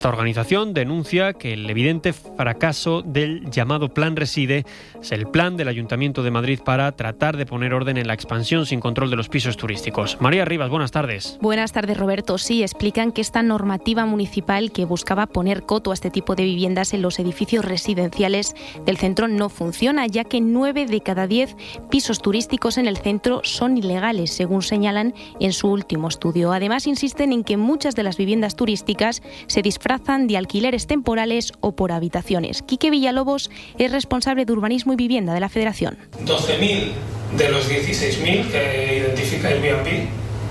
Esta organización denuncia que el evidente fracaso del llamado Plan Reside es el plan del Ayuntamiento de Madrid para tratar de poner orden en la expansión sin control de los pisos turísticos. María Rivas, buenas tardes. Buenas tardes, Roberto. Sí, explican que esta normativa municipal que buscaba poner coto a este tipo de viviendas en los edificios residenciales del centro no funciona, ya que 9 de cada 10 pisos turísticos en el centro son ilegales, según señalan en su último estudio. Además, insisten en que muchas de las viviendas turísticas se disfrazan de alquileres temporales o por habitaciones. Quique Villalobos es responsable de Urbanismo y Vivienda de la Federación. 12.000 de los 16.000 que identifica Airbnb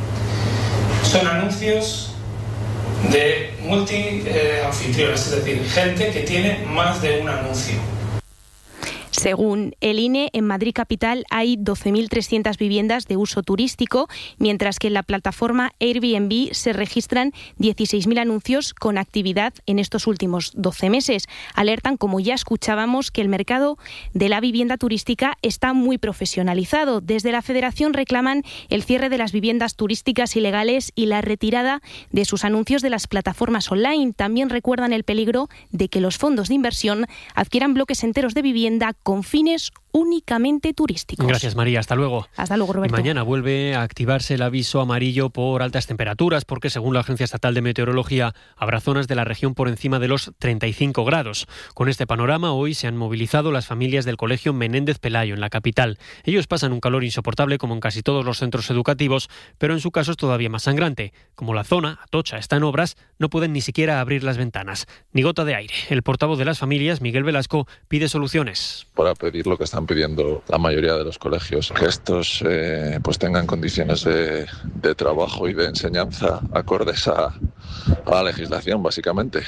son anuncios de multi-anfitriones, es decir, gente que tiene más de un anuncio. Según el INE, en Madrid capital hay 12.300 viviendas de uso turístico, mientras que en la plataforma Airbnb se registran 16.000 anuncios con actividad en estos últimos 12 meses. Alertan, como ya escuchábamos, que el mercado de la vivienda turística está muy profesionalizado. Desde la Federación reclaman el cierre de las viviendas turísticas ilegales y la retirada de sus anuncios de las plataformas online. También recuerdan el peligro de que los fondos de inversión adquieran bloques enteros de vivienda con fines únicamente turísticos. Gracias, María. Hasta luego. Hasta luego, Roberto. Y mañana vuelve a activarse el aviso amarillo por altas temperaturas, porque según la Agencia Estatal de Meteorología habrá zonas de la región por encima de los 35 grados. Con este panorama, hoy se han movilizado las familias del Colegio Menéndez Pelayo en la capital. Ellos pasan un calor insoportable como en casi todos los centros educativos, pero en su caso es todavía más sangrante. Como la zona, Atocha, está en obras, no pueden ni siquiera abrir las ventanas. Ni gota de aire. El portavoz de las familias, Miguel Velasco, pide soluciones. Para pedir lo que están pidiendo la mayoría de los colegios, que estos pues tengan condiciones de trabajo y de enseñanza acordes a la legislación, básicamente.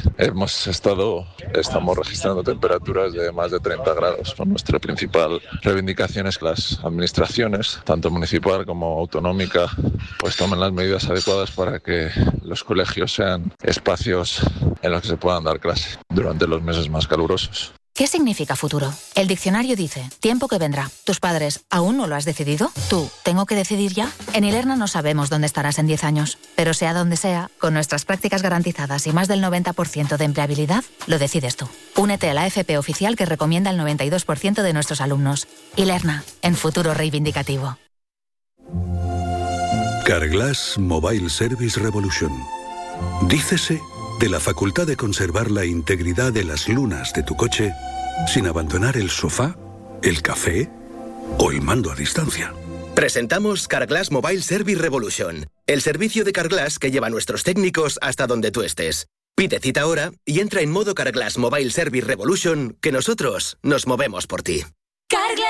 Estamos registrando temperaturas de más de 30 grados. Nuestra principal reivindicación es que las administraciones, tanto municipal como autonómica, pues tomen las medidas adecuadas para que los colegios sean espacios en los que se puedan dar clase durante los meses más calurosos. ¿Qué significa futuro? El diccionario dice, tiempo que vendrá. ¿Tus padres aún no lo has decidido? ¿Tú, tengo que decidir ya? En Ilerna no sabemos dónde estarás en 10 años, pero sea donde sea, con nuestras prácticas garantizadas y más del 90% de empleabilidad, lo decides tú. Únete a la FP oficial que recomienda el 92% de nuestros alumnos. Ilerna, en futuro reivindicativo. Carglass Mobile Service Revolution. Dícese de la facultad de conservar la integridad de las lunas de tu coche sin abandonar el sofá, el café o el mando a distancia. Presentamos Carglass Mobile Service Revolution, el servicio de Carglass que lleva a nuestros técnicos hasta donde tú estés. Pide cita ahora y entra en modo Carglass Mobile Service Revolution, que nosotros nos movemos por ti. Carglass.